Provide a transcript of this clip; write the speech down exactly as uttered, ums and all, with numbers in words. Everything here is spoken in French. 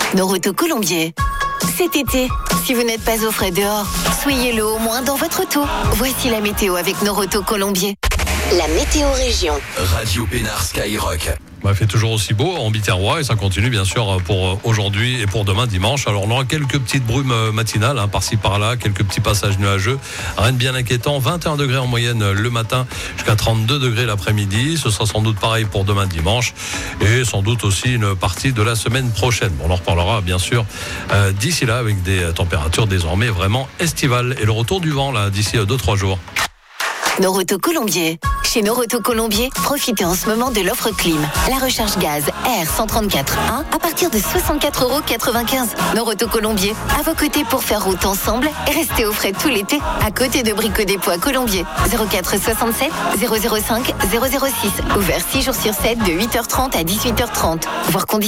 Noroto Colombier. Cet été, si vous n'êtes pas au frais dehors, soyez-le au moins dans votre auto. Voici la météo avec Noroto Colombier. La météo région. Radio Pénard Skyrock. Bah, il fait toujours aussi beau en Biterrois et ça continue bien sûr pour aujourd'hui et pour demain dimanche. Alors on aura quelques petites brumes matinales hein, par-ci par-là, quelques petits passages nuageux. Rien de bien inquiétant, vingt et un degrés en moyenne le matin jusqu'à trente-deux degrés l'après-midi. Ce sera sans doute pareil pour demain dimanche et sans doute aussi une partie de la semaine prochaine. Bon, on en reparlera bien sûr euh, d'ici là avec des températures désormais vraiment estivales et le retour du vent là d'ici deux trois jours. Noroto Colombier. Chez Noroto Colombier, profitez en ce moment de l'offre Clim. La recharge gaz R cent trente-quatre un à partir de soixante-quatre euros quatre-vingt-quinze. Noroto Colombier, à vos côtés pour faire route ensemble et rester au frais tout l'été. À côté de Brico Dépôt à Colombier. zéro quatre soixante-sept zéro zéro cinq zéro zéro six. Ouvert six jours sur sept de huit heures trente à dix-huit heures trente. Voir conditions.